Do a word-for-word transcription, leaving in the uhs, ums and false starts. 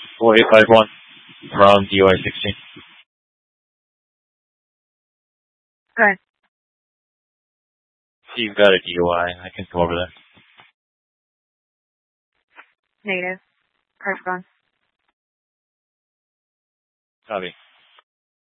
four eight five one, around D O I sixteen. Go ahead. See, you've got a D O I. I can come over there. Negative. Car's gone. Copy.